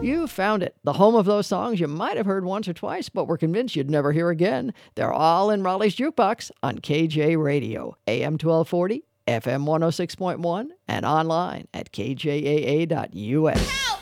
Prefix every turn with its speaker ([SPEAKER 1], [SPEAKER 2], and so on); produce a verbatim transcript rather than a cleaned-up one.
[SPEAKER 1] You found it, the home of those songs you might have heard once or twice, but were convinced you'd never hear again. They're all in Raleigh's Jukebox on K J Radio, A M twelve forty, F M one oh six point one, and online at K J A A dot U S.